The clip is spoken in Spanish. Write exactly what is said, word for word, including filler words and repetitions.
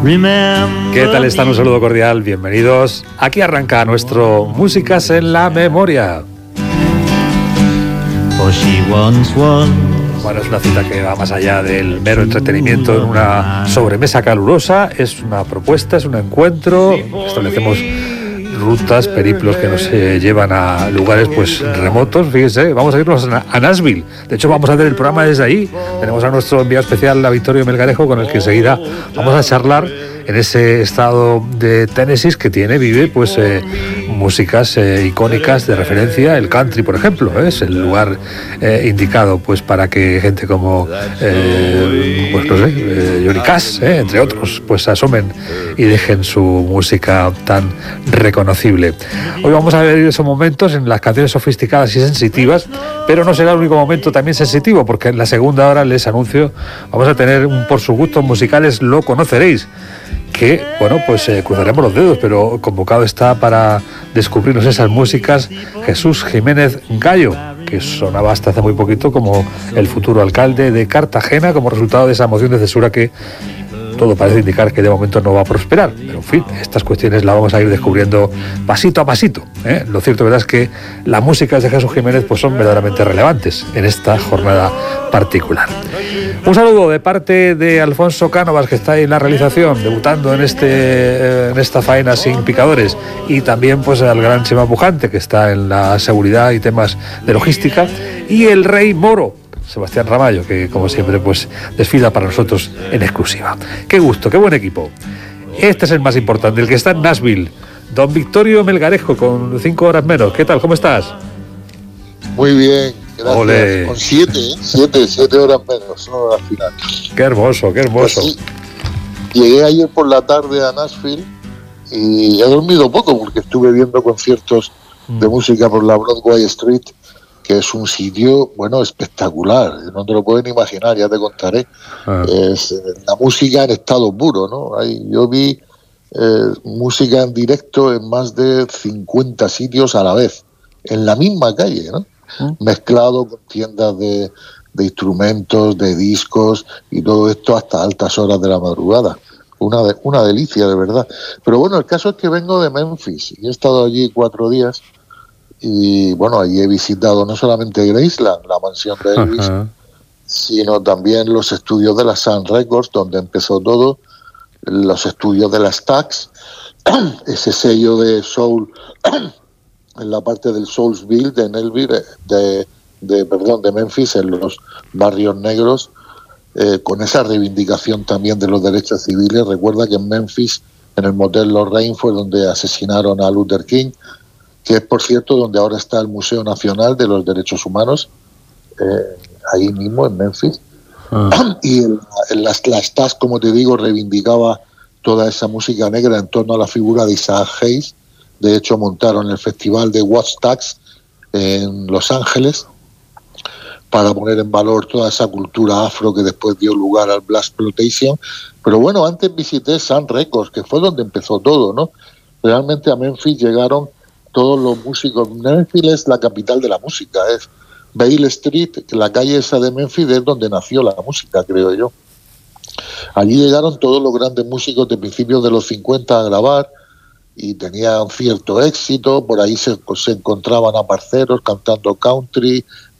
¿Qué tal están? Un saludo cordial, bienvenidos. Aquí arranca nuestro Músicas en la Memoria. Bueno, es una cita que va más allá del mero entretenimiento en una sobremesa calurosa. Es una propuesta, es un encuentro. Establecemos rutas, periplos que nos eh, llevan a lugares pues remotos. Fíjense, vamos a irnos a, a Nashville. De hecho, vamos a hacer el programa desde ahí. Tenemos a nuestro enviado especial, a Victorio Melgarejo, con el que enseguida vamos a charlar en ese estado de Tennessee que tiene, vive pues eh, músicas eh, icónicas de referencia. El country, por ejemplo, ¿eh? Es el lugar eh, indicado pues para que gente como eh, pues no sé, eh, Johnny Cash, eh, entre otros, pues asomen y dejen su música tan reconocible. Hoy vamos a ver esos momentos en las canciones sofisticadas y sensitivas, pero no será el único momento también sensitivo, porque en la segunda hora les anuncio vamos a tener un Por sus gustos musicales lo conoceréis, que, bueno, pues eh, cruzaremos los dedos, pero convocado está para descubrirnos esas músicas Jesús Jiménez Gallo, que sonaba hasta hace muy poquito como el futuro alcalde de Cartagena, como resultado de esa moción de censura que todo parece indicar que de momento no va a prosperar. Pero en fin, estas cuestiones las vamos a ir descubriendo pasito a pasito, ¿eh? Lo cierto ¿verdad? Es que las músicas de Jesús Jiménez pues son verdaderamente relevantes en esta jornada particular. Un saludo de parte de Alfonso Cánovas, que está ahí en la realización, debutando en este en esta faena sin picadores, y también pues al gran Chema Pujante, que está en la seguridad y temas de logística, y el Rey Moro, Sebastián Ramallo, que como siempre pues desfila para nosotros en exclusiva. Qué gusto, qué buen equipo. Este es el más importante, el que está en Nashville, don Victorio Melgarejo, con cinco horas menos. ¿Qué tal? ¿Cómo estás? Muy bien, gracias. Olé. Con siete, ¿eh? siete, siete horas menos, ¿no? Al final. Qué hermoso, qué hermoso. Pues sí, llegué ayer por la tarde a Nashville y he dormido poco porque estuve viendo conciertos mm. de música por la Broadway Street, que es un sitio, bueno, espectacular, no te lo pueden imaginar, ya te contaré. Ah. Es eh, la música en estado puro, ¿no? Hay, yo vi eh, música en directo en más de cincuenta sitios a la vez, en la misma calle, ¿no? ¿Ah? Mezclado con tiendas de, de instrumentos, de discos y todo esto hasta altas horas de la madrugada. Una, de, una delicia, de verdad. Pero bueno, el caso es que vengo de Memphis y he estado allí cuatro días. Y bueno, allí he visitado no solamente Graceland, la mansión de Elvis, uh-huh. sino también los estudios de la Sun Records, donde empezó todo, los estudios de la Stax, ese sello de soul en la parte del Soulsville de Nashville, de, de perdón, de Memphis, en los barrios negros, eh, con esa reivindicación también de los derechos civiles. Recuerda que en Memphis, en el motel Lorraine, fue donde asesinaron a Luther King, que es, por cierto, donde ahora está el Museo Nacional de los Derechos Humanos, eh, ahí mismo en Memphis. Ah. Y el, el, las, las Stax, como te digo, reivindicaba toda esa música negra en torno a la figura de Isaac Hayes. De hecho, montaron el festival de Woodstocks en Los Ángeles para poner en valor toda esa cultura afro que después dio lugar al Blaxploitation. Pero bueno, antes visité Sun Records, que fue donde empezó todo, ¿no? Realmente a Memphis llegaron todos los músicos. Memphis es la capital de la música, es Beale Street, la calle esa de Memphis es donde nació la música, creo yo. Allí llegaron todos los grandes músicos de principios de los cincuenta a grabar y tenían cierto éxito. Por ahí se, se encontraban a parceros cantando country,